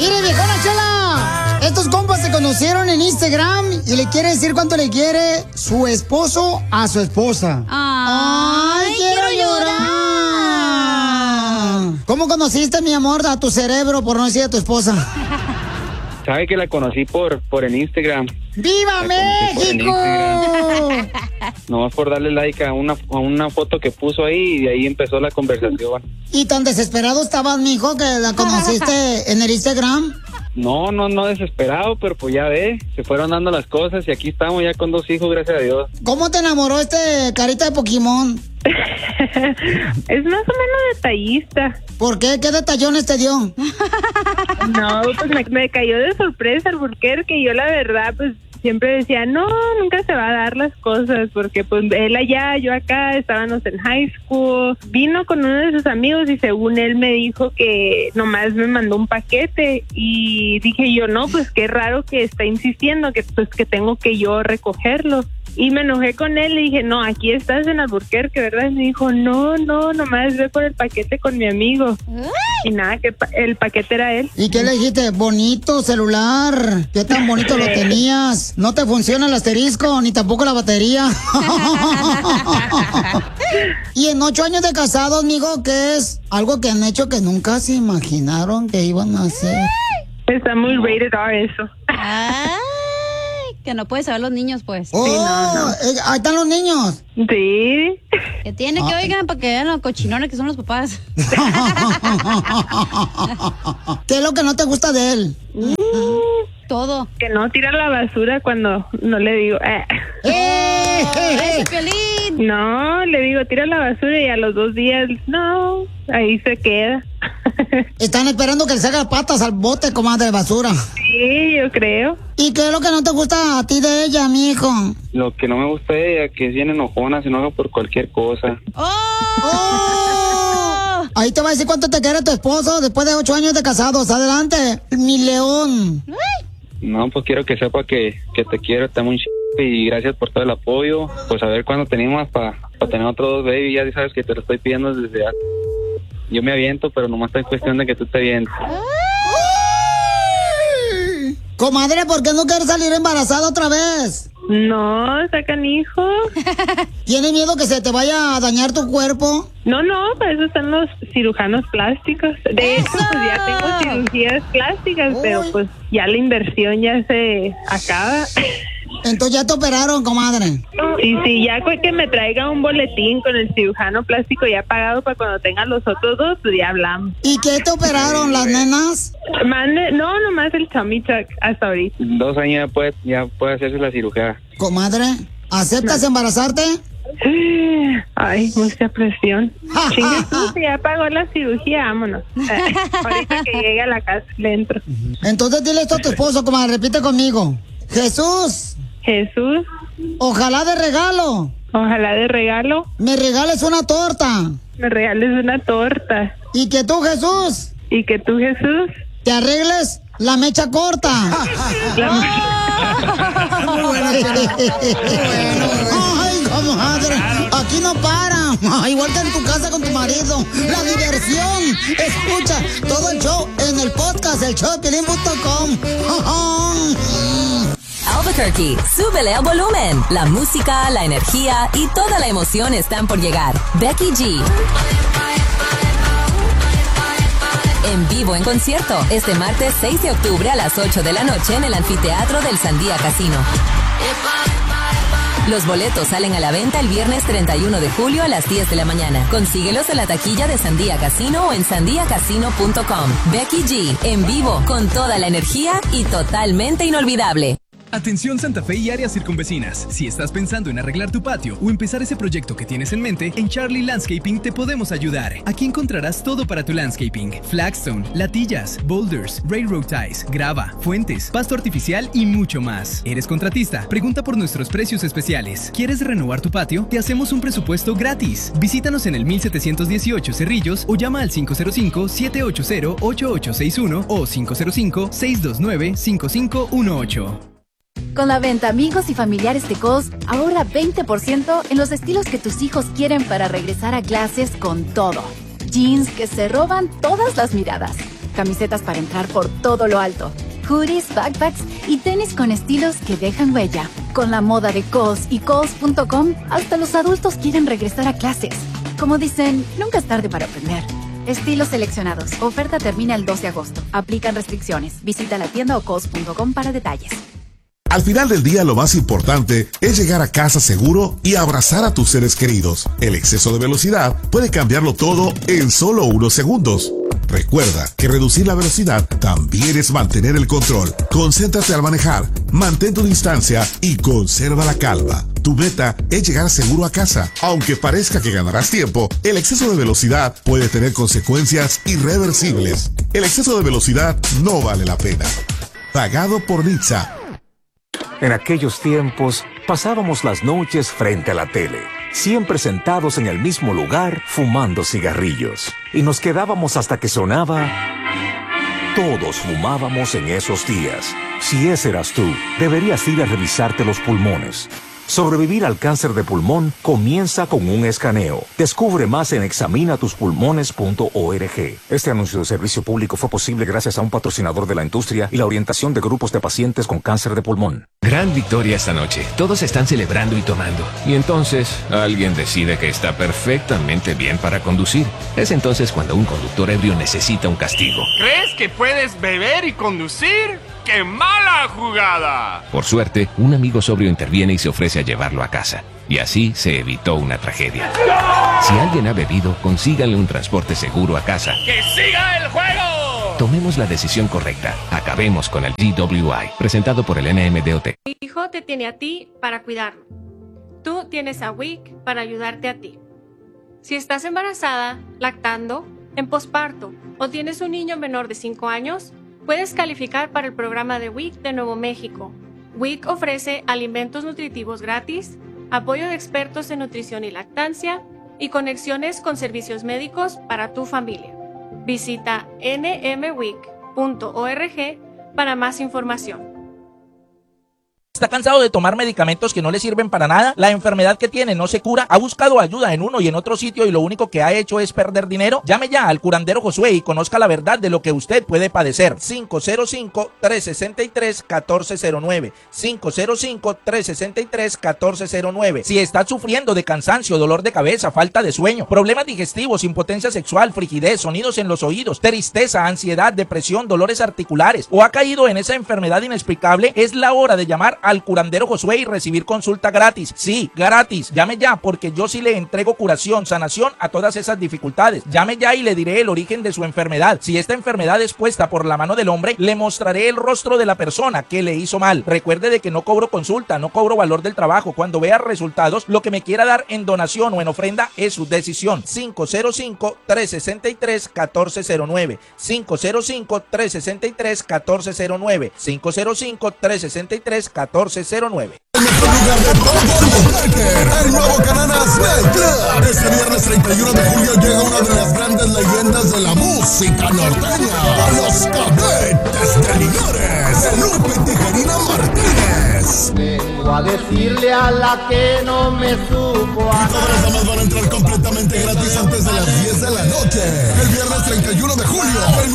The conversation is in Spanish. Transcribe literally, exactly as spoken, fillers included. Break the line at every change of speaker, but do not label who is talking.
¡Mire, viejona Chela! Estos compas se conocieron en Instagram y le quiere decir cuánto le quiere su esposo a su esposa.
¡Ay,
¡Ay, quiero, quiero llorar! llorar! ¿Cómo conociste, mi amor, a tu cerebro, por no decir a tu esposa?
Sabe que la conocí por, por en Instagram.
¡Viva México!
Nomás por darle like a una, a una foto que puso ahí y de ahí empezó la conversación.
¿Y tan desesperado estabas, mijo, que la conociste en el Instagram?
No, no, no desesperado, pero pues ya ve, se fueron dando las cosas y aquí estamos ya con dos hijos, gracias a Dios.
¿Cómo te enamoró este carita de Pokémon?
Es más o menos detallista.
¿Por qué? ¿Qué detallones te dio?
No, pues me, me cayó de sorpresa el Albuquerque y yo la verdad, pues siempre decía, no, nunca se va a dar las cosas, porque pues él allá, yo acá, estábamos en high school. Vino con uno de sus amigos y según él me dijo que nomás me mandó un paquete y dije yo, no, pues qué raro que está insistiendo, que pues que tengo que yo recogerlo. Y me enojé con él y dije, no, aquí estás en Albuquerque, ¿verdad? Y me dijo, no, no, nomás ve por el paquete con mi amigo. Y nada, que pa- el paquete era él.
¿Y qué le dijiste? Bonito celular. ¿Qué tan bonito lo tenías? No te funciona el asterisco, ni tampoco la batería. Y en ocho años de casados, amigo, ¿qué es? Algo que han hecho que nunca se imaginaron que iban a hacer.
Está muy rated R eso.
Ay, que no puedes saber los niños, pues.
Oh,
Sí, no, no.
eh, ahí están los niños.
Sí.
Que tiene que
Ah.
oigan para que vean los cochinones que son los papás.
¿Qué es lo que no te gusta de él?
Todo.
Que no tira la basura cuando no le digo, eh.
¡Eh!
¡Ese Piolín!
No, le digo, tira la basura y a los dos días, no, ahí se queda.
Están esperando que le saque patas al bote, comadre de basura.
Sí, yo creo.
¿Y qué es lo que no te gusta a ti de ella, mijo?
Lo que no me gusta de ella, que es bien enojona, se enoja por cualquier cosa.
¡Oh! Ahí te va a decir cuánto te quiere tu esposo después de ocho años de casados. Adelante, mi león.
No, pues quiero que sepa que, que te quiero, te amo un ch... y gracias por todo el apoyo. Pues a ver cuándo tenemos para pa tener otros dos baby, ya sabes que te lo estoy pidiendo desde hace... Yo me aviento, pero nomás está en cuestión de que tú te avientes.
Comadre, ¿por qué no quieres salir embarazada otra vez?
No, sacan hijo.
¿Tienes miedo que se te vaya a dañar tu cuerpo?
No, no, para eso están los cirujanos plásticos. De hecho, pues ya tengo cirugías plásticas, pero pues ya la inversión ya se acaba.
Entonces ya te operaron, comadre.
Y si ya cu- que me traiga un boletín con el cirujano plástico ya pagado para cuando tengan los otros dos, pues ya hablamos.
¿Y qué te operaron las nenas?
Mande, no, nomás el tummy tuck hasta ahorita.
Dos años ya puede, ya puede hacerse la cirugía.
Comadre, ¿aceptas embarazarte?
Ay, mucha presión. Chingue tú, si ya pagó la cirugía, vámonos. Eh, ahorita que llegue a la casa, le entro.
Entonces dile esto a tu esposo, comadre, repite conmigo. Jesús,
Jesús,
ojalá de regalo
ojalá de regalo
me regales una torta.
me regales una torta.
Y que tú, Jesús,
Y que tú, Jesús,
te arregles la mecha corta.
la...
Muy bueno, Chela. Muy bueno. Ay, comadre, aquí no para. Igual que en tu casa con tu marido. La diversión. Escucha todo el show en el podcast, el show de piolín punto com.
Albuquerque, súbele al volumen. La música, la energía y toda la emoción están por llegar. Becky G. En vivo en concierto, este martes seis de octubre a las ocho de la noche en el anfiteatro del Sandía Casino. Los boletos salen a la venta el viernes treinta y uno de julio a las diez de la mañana. Consíguelos en la taquilla de Sandía Casino o en sandia casino punto com. Becky G, en vivo, con toda la energía y totalmente inolvidable.
Atención Santa Fe y áreas circunvecinas. Si estás pensando en arreglar tu patio o empezar ese proyecto que tienes en mente, en Charlie Landscaping te podemos ayudar. Aquí encontrarás todo para tu landscaping: flagstone, latillas, boulders, railroad ties, grava, fuentes, pasto artificial y mucho más. ¿Eres contratista? Pregunta por nuestros precios especiales. ¿Quieres renovar tu patio? Te hacemos un presupuesto gratis. Visítanos en el mil setecientos dieciocho Cerrillos o llama al cinco cero cinco, siete ocho cero, ocho ocho seis uno o cinco cero cinco, seis dos nueve, cinco cinco uno ocho.
Con la venta Amigos y Familiares de Kohl's, ahorra veinte por ciento en los estilos que tus hijos quieren para regresar a clases con todo. Jeans que se roban todas las miradas, camisetas para entrar por todo lo alto. Hoodies, backpacks y tenis con estilos que dejan huella. Con la moda de Kohl's y Kohl's punto com, hasta los adultos quieren regresar a clases. Como dicen, nunca es tarde para aprender. Estilos seleccionados. Oferta termina el dos de agosto. Aplican restricciones. Visita la tienda o Kohl's punto com para detalles.
Al final del día, lo más importante es llegar a casa seguro y abrazar a tus seres queridos. El exceso de velocidad puede cambiarlo todo en solo unos segundos. Recuerda que reducir la velocidad también es mantener el control. Concéntrate al manejar, mantén tu distancia y conserva la calma. Tu meta es llegar seguro a casa. Aunque parezca que ganarás tiempo, el exceso de velocidad puede tener consecuencias irreversibles. El exceso de velocidad no vale la pena. Pagado por N H T S A.
En aquellos tiempos, pasábamos las noches frente a la tele, siempre sentados en el mismo lugar, fumando cigarrillos. Y nos quedábamos hasta que sonaba... Todos fumábamos en esos días. Si ese eras tú, deberías ir a revisarte los pulmones. Sobrevivir al cáncer de pulmón comienza con un escaneo. Descubre más en examina tus pulmones punto org. Este anuncio de servicio público fue posible gracias a un patrocinador de la industria y la orientación de grupos de pacientes con cáncer de pulmón.
Gran victoria esta noche. Todos están celebrando y tomando. Y entonces, alguien decide que está perfectamente bien para conducir. Es entonces cuando un conductor ebrio necesita un castigo.
¿Crees que puedes beber y conducir? ¡Qué mala jugada!
Por suerte, un amigo sobrio interviene y se ofrece a llevarlo a casa. Y así se evitó una tragedia. Si alguien ha bebido, consíganle un transporte seguro a casa.
¡Que siga el juego!
Tomemos la decisión correcta. Acabemos con el D W I. Presentado por el N M D O T.
Mi hijo te tiene a ti para cuidarlo. Tú tienes a W I C para ayudarte a ti. Si estás embarazada, lactando, en posparto o tienes un niño menor de cinco años, puedes calificar para el programa de W I C de Nuevo México. W I C ofrece alimentos nutritivos gratis, apoyo de expertos en nutrición y lactancia y conexiones con servicios médicos para tu familia. Visita N M W I C punto org para más información.
¿Está cansado de tomar medicamentos que no le sirven para nada? ¿La enfermedad que tiene no se cura? ¿Ha buscado ayuda en uno y en otro sitio y lo único que ha hecho es perder dinero? Llame ya al curandero Josué y conozca la verdad de lo que usted puede padecer. cinco cero cinco, tres seis tres, uno cuatro cero nueve. cinco cero cinco, tres seis tres, uno cuatro cero nueve. Si está sufriendo de cansancio, dolor de cabeza, falta de sueño, problemas digestivos, impotencia sexual, frigidez, sonidos en los oídos, tristeza, ansiedad, depresión, dolores articulares o ha caído en esa enfermedad inexplicable, es la hora de llamar al curandero Josué y recibir consulta gratis. Sí, gratis. Llame ya porque yo sí le entrego curación, sanación a todas esas dificultades. Llame ya y le diré el origen de su enfermedad. Si esta enfermedad es puesta por la mano del hombre, le mostraré el rostro de la persona que le hizo mal. Recuerde de que no cobro consulta, no cobro valor del trabajo. Cuando vea resultados, lo que me quiera dar en donación o en ofrenda es su decisión. cinco cero cinco, tres seis tres, uno cuatro cero nueve. cinco cero cinco, tres seis tres, uno cuatro cero nueve. cinco cero cinco, tres seis tres, uno cuatro cero nueve.
El mejor lugar de todo el nuevo Cananas Night Club. Este viernes treinta y uno de julio llega una de las grandes leyendas de la música norteña, los Cadetes de Linares, Lupe Tijerina Martínez.
Vengo a decirle a la que no me supo a...
Y todas las damas van a entrar completamente gratis antes de las diez de la noche. El viernes treinta y uno de julio.